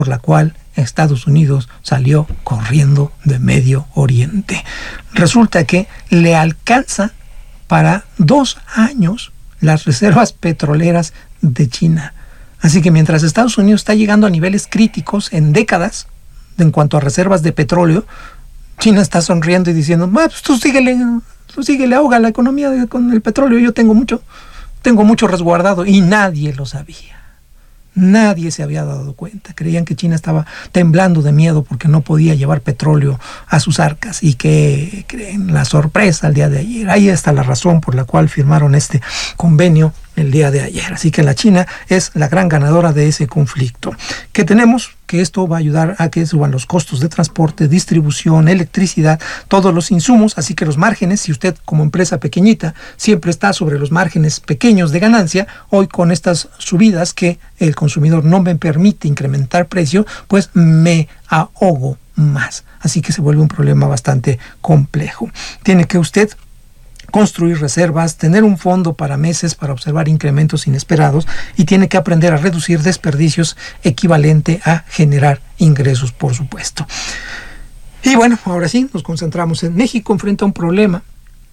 por la cual Estados Unidos salió corriendo de Medio Oriente. Resulta que le alcanza para 2 años las reservas petroleras de China. Así que mientras Estados Unidos está llegando a niveles críticos en décadas en cuanto a reservas de petróleo, China está sonriendo y diciendo, pues tú síguele, ahoga la economía con el petróleo, yo tengo mucho resguardado, y nadie lo sabía. Nadie se había dado cuenta. Creían que China estaba temblando de miedo porque no podía llevar petróleo a sus arcas, y que creen la sorpresa el día de ayer. Ahí está la razón por la cual firmaron este convenio el día de ayer. Así que la China es la gran ganadora de ese conflicto. ¿Qué tenemos? Que esto va a ayudar a que suban los costos de transporte, distribución, electricidad, todos los insumos. Así que los márgenes, si usted como empresa pequeñita siempre está sobre los márgenes pequeños de ganancia, hoy con estas subidas que el consumidor no me permite incrementar precio, pues me ahogo más. Así que se vuelve un problema bastante complejo. Tiene que usted construir reservas, tener un fondo para meses para observar incrementos inesperados, y tiene que aprender a reducir desperdicios equivalente a generar ingresos, por supuesto. Y bueno, ahora sí, nos concentramos en México. Enfrenta un problema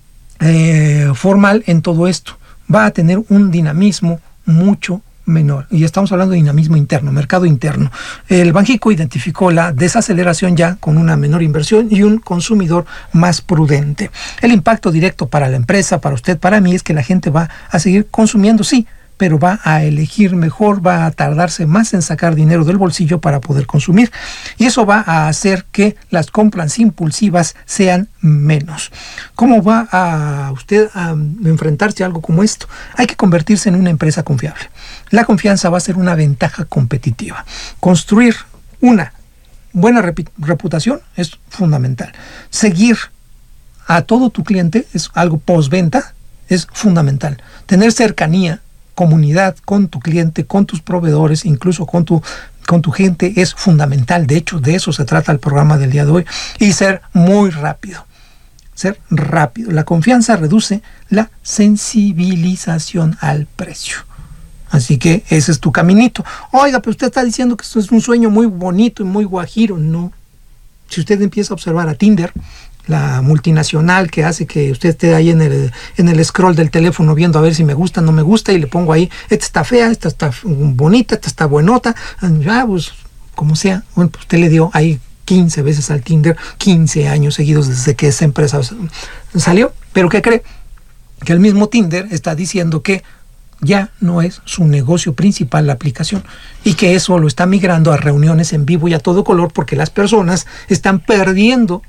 formal en todo esto. Va a tener un dinamismo mucho menor, y estamos hablando de dinamismo interno, mercado interno. El Banjico identificó la desaceleración ya con una menor inversión y un consumidor más prudente. El impacto directo para la empresa, para usted, para mí, es que la gente va a seguir consumiendo, sí, pero va a elegir mejor, va a tardarse más en sacar dinero del bolsillo para poder consumir, y eso va a hacer que las compras impulsivas sean menos. ¿Cómo va a usted a enfrentarse a algo como esto? Hay que convertirse en una empresa confiable. La confianza va a ser una ventaja competitiva. Construir una buena reputación es fundamental. Seguir a todo tu cliente es algo postventa, es fundamental. Tener cercanía, comunidad con tu cliente, con tus proveedores, incluso con tu gente, es fundamental. De hecho, de eso se trata el programa del día de hoy. Y ser muy rápido. Ser rápido. La confianza reduce la sensibilización al precio. Así que ese es tu caminito. Oiga, pero usted está diciendo que esto es un sueño muy bonito y muy guajiro. No. Si usted empieza a observar a Tinder, la multinacional que hace que usted esté ahí en el scroll del teléfono viendo a ver si me gusta, no me gusta, y le pongo ahí, esta está fea, esta está bonita, esta está buenota, pues como sea, bueno, pues usted le dio ahí 15 veces al Tinder, 15 años seguidos desde que esa empresa salió. ¿Pero qué cree? Que el mismo Tinder está diciendo que ya no es su negocio principal la aplicación, y que eso lo está migrando a reuniones en vivo y a todo color, porque las personas están perdiendo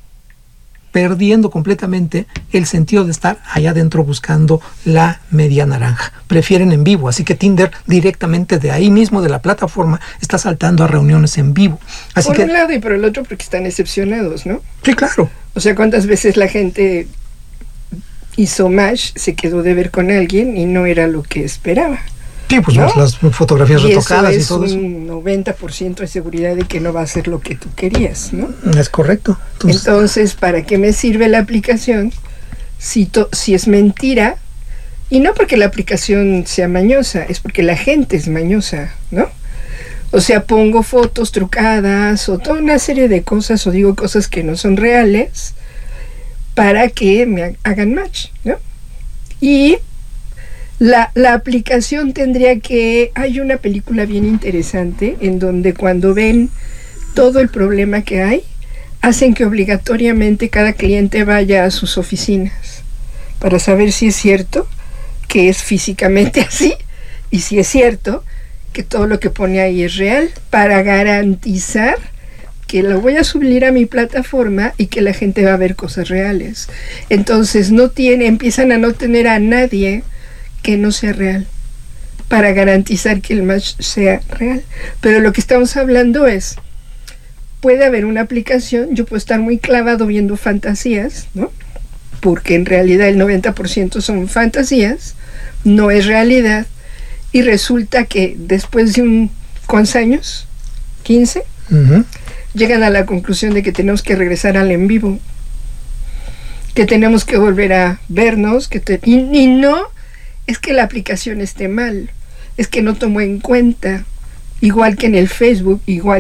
completamente el sentido de estar allá adentro buscando la media naranja. Prefieren en vivo. Así que Tinder directamente de ahí mismo, de la plataforma, está saltando a reuniones en vivo. Así por que, un lado y por el otro, porque están excepcionados, ¿no? Sí, claro. O sea, ¿cuántas veces la gente hizo match, se quedó de ver con alguien y no era lo que esperaba? Sí, pues ¿no? Las fotografías retocadas y todo eso. Es un 90% de seguridad de que no va a ser lo que tú querías, ¿no? Es correcto. Entonces, ¿para qué me sirve la aplicación si es mentira? Y no porque la aplicación sea mañosa, es porque la gente es mañosa, ¿no? O sea, pongo fotos trucadas o toda una serie de cosas, o digo cosas que no son reales para que me hagan match, ¿no? Y la aplicación tendría que... Hay una película bien interesante en donde cuando ven todo el problema que hay, hacen que obligatoriamente cada cliente vaya a sus oficinas para saber si es cierto que es físicamente así, y si es cierto que todo lo que pone ahí es real, para garantizar que lo voy a subir a mi plataforma y que la gente va a ver cosas reales. Entonces empiezan a no tener a nadie que no sea real, para garantizar que el match sea real. Pero lo que estamos hablando es, puede haber una aplicación, yo puedo estar muy clavado viendo fantasías, ¿no? Porque en realidad el 90% son fantasías, no es realidad, y resulta que después de ¿cuántos años? 15, llegan a la conclusión de que tenemos que regresar al en vivo, que tenemos que volver a vernos, y no es que la aplicación esté mal, es que no tomó en cuenta igual que en el Facebook, igual